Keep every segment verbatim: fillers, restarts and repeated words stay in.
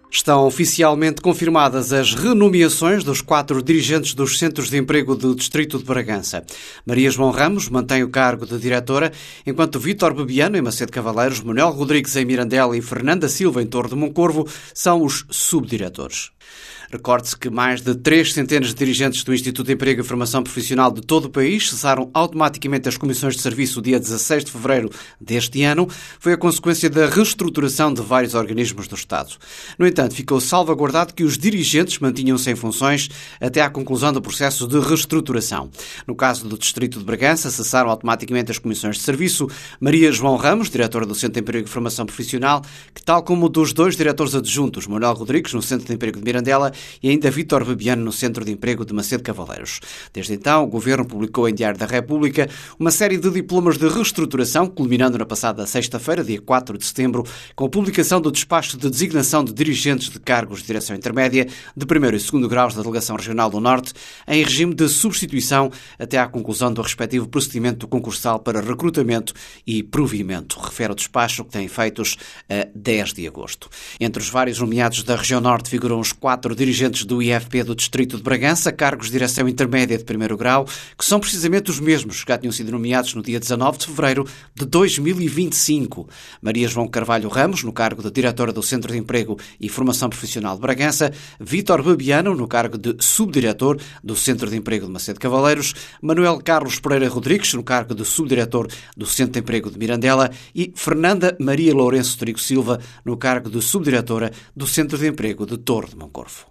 Estão oficialmente confirmadas as renomeações dos quatro dirigentes dos Centros de Emprego do Distrito de Bragança. Maria João Ramos mantém o cargo de diretora, enquanto Vítor Bebiano, em Macedo Cavaleiros, Manuel Rodrigues, em Mirandela e Fernanda Silva, em Torre de Moncorvo, são os subdiretores. Recorde-se que mais de três centenas de dirigentes do Instituto de Emprego e Formação Profissional de todo o país cessaram automaticamente as comissões de serviço dia dezasseis de fevereiro deste ano. Foi a consequência da reestruturação de vários organismos do Estado. No entanto, ficou salvaguardado que os dirigentes mantinham-se em funções até à conclusão do processo de reestruturação. No caso do Distrito de Bragança, cessaram automaticamente as comissões de serviço Maria João Ramos, diretora do Centro de Emprego e Formação Profissional, que, tal como dos dois diretores adjuntos, Manuel Rodrigues, no Centro de Emprego de Mirandela, e ainda Vítor Bebiano no Centro de Emprego de Macedo Cavaleiros. Desde então, o Governo publicou em Diário da República uma série de diplomas de reestruturação, culminando na passada sexta-feira, dia quatro de setembro, com a publicação do despacho de designação de dirigentes de cargos de direção intermédia de primeiro e segundo graus da Delegação Regional do Norte, em regime de substituição até à conclusão do respectivo procedimento concursal para recrutamento e provimento, refere o despacho, que tem efeitos a dez de agosto. Entre os vários nomeados da Região Norte figuram os quatro dirigentes do I F P do Distrito de Bragança, cargos de direção intermédia de primeiro grau, que são precisamente os mesmos que já tinham sido nomeados no dia dezanove de fevereiro de dois mil e vinte e cinco. Maria João Carvalho Ramos, no cargo de diretora do Centro de Emprego e Formação Profissional de Bragança, Vítor Bebiano, no cargo de subdiretor do Centro de Emprego de Macedo Cavaleiros, Manuel Carlos Pereira Rodrigues, no cargo de subdiretor do Centro de Emprego de Mirandela e Fernanda Maria Lourenço Trigo Silva, no cargo de subdiretora do Centro de Emprego de Torre de Moncorvo.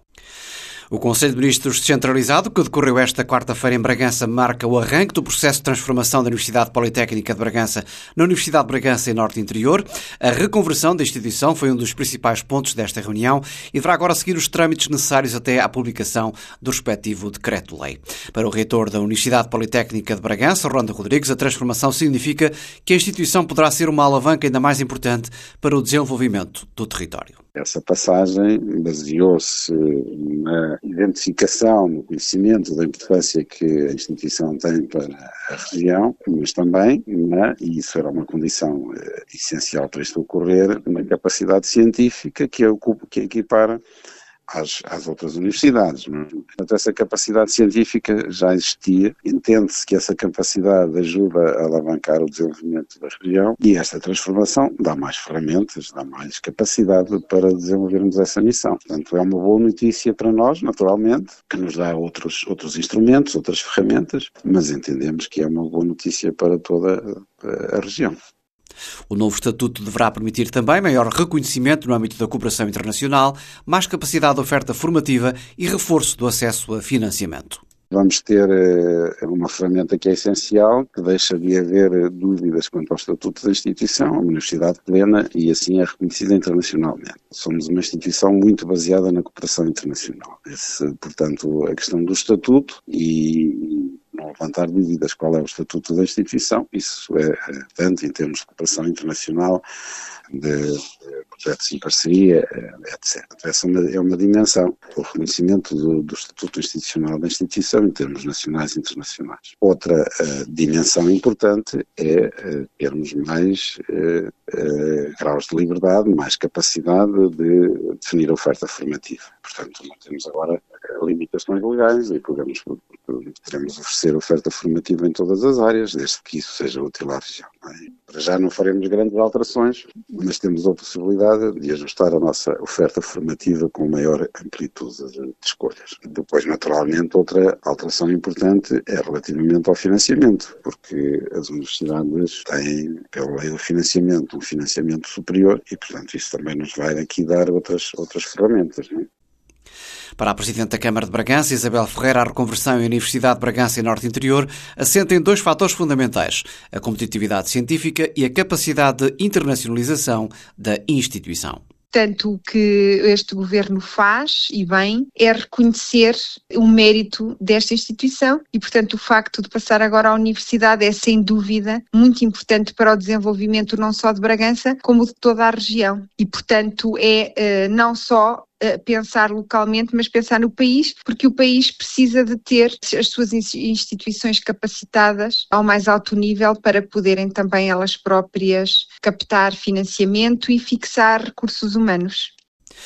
O Conselho de Ministros descentralizado, que decorreu esta quarta-feira em Bragança, marca o arranque do processo de transformação da Universidade Politécnica de Bragança na Universidade de Bragança em Norte Interior. A reconversão da instituição foi um dos principais pontos desta reunião e deverá agora seguir os trâmites necessários até à publicação do respectivo decreto-lei. Para o reitor da Universidade Politécnica de Bragança, Rolando Rodrigues, a transformação significa que a instituição poderá ser uma alavanca ainda mais importante para o desenvolvimento do território. Essa passagem baseou-se na identificação, no conhecimento da importância que a instituição tem para a região, mas também, na, e isso era uma condição eh, essencial para isto ocorrer, na capacidade científica que, a, que a equipara Às, às outras universidades. Portanto, essa capacidade científica já existia, entende-se que essa capacidade ajuda a alavancar o desenvolvimento da região e esta transformação dá mais ferramentas, dá mais capacidade para desenvolvermos essa missão. Portanto, é uma boa notícia para nós, naturalmente, que nos dá outros, outros instrumentos, outras ferramentas, mas entendemos que é uma boa notícia para toda a, a região. O novo estatuto deverá permitir também maior reconhecimento no âmbito da cooperação internacional, mais capacidade de oferta formativa e reforço do acesso a financiamento. Vamos ter uh, uma ferramenta que é essencial, que deixa de haver dúvidas quanto ao estatuto da instituição, uma universidade plena e assim é reconhecida internacionalmente. Somos uma instituição muito baseada na cooperação internacional. Esse, portanto, a questão do estatuto e não levantar dúvidas qual é o estatuto da instituição, isso é, é tanto em termos de cooperação internacional, de, de projetos em parceria, etcétera. Essa é uma, é uma dimensão, o reconhecimento do, do estatuto institucional da instituição em termos nacionais e internacionais. Outra uh, dimensão importante é uh, termos mais uh, uh, graus de liberdade, mais capacidade de definir a oferta formativa. Portanto, não temos agora limitações legais e podemos, podemos oferecer oferta formativa em todas as áreas, desde que isso seja útil à região. Para já não faremos grandes alterações, mas temos a possibilidade de ajustar a nossa oferta formativa com maior amplitude de escolhas. Depois, naturalmente, outra alteração importante é relativamente ao financiamento, porque as universidades têm, pela lei do financiamento, um financiamento superior e, portanto, isso também nos vai aqui dar outras, outras ferramentas, não é? Para a Presidente da Câmara de Bragança, Isabel Ferreira, a reconversão em Universidade de Bragança e Norte Interior assenta em dois fatores fundamentais: a competitividade científica e a capacidade de internacionalização da instituição. Portanto, o que este governo faz, e bem, é reconhecer o mérito desta instituição e, portanto, o facto de passar agora à universidade é, sem dúvida, muito importante para o desenvolvimento não só de Bragança, como de toda a região. E, portanto, é uh, não só pensar localmente, mas pensar no país, porque o país precisa de ter as suas instituições capacitadas ao mais alto nível para poderem também elas próprias captar financiamento e fixar recursos humanos.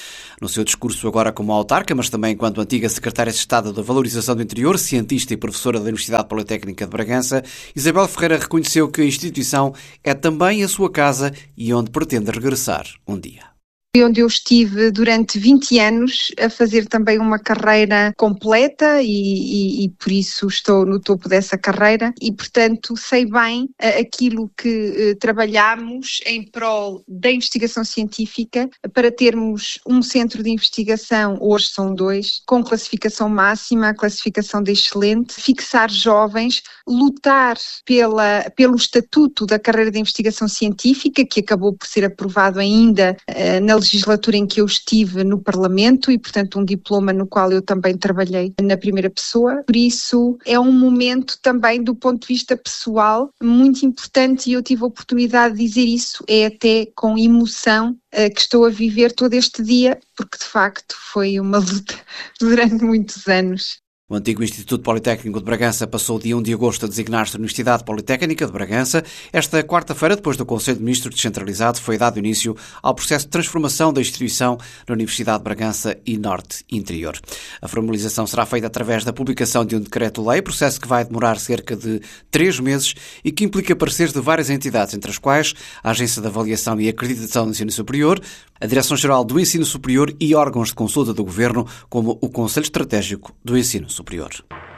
No seu discurso agora como autarca, mas também enquanto antiga secretária de Estado da Valorização do Interior, cientista e professora da Universidade Politécnica de Bragança, Isabel Ferreira reconheceu que a instituição é também a sua casa e onde pretende regressar um dia. Onde eu estive durante vinte anos a fazer também uma carreira completa e, e, e por isso estou no topo dessa carreira e, portanto, sei bem uh, aquilo que uh, trabalhamos em prol da investigação científica para termos um centro de investigação, hoje são dois, com classificação máxima, a classificação de excelente, fixar jovens, lutar pela, pelo estatuto da carreira de investigação científica, que acabou por ser aprovado ainda uh, na legislatura em que eu estive no Parlamento e, portanto, um diploma no qual eu também trabalhei na primeira pessoa. Por isso, é um momento também do ponto de vista pessoal muito importante e eu tive a oportunidade de dizer isso, é até com emoção uh, que estou a viver todo este dia, porque de facto foi uma luta durante muitos anos. O antigo Instituto Politécnico de Bragança passou o dia um de agosto a designar-se Universidade Politécnica de Bragança. Esta quarta-feira, depois do Conselho de Ministros descentralizado, foi dado início ao processo de transformação da instituição na Universidade de Bragança e Norte Interior. A formalização será feita através da publicação de um decreto-lei, processo que vai demorar cerca de três meses e que implica pareceres de várias entidades, entre as quais a Agência de Avaliação e Acreditação do Ensino Superior, a Direção-Geral do Ensino Superior e órgãos de consulta do Governo, como o Conselho Estratégico do Ensino Superior.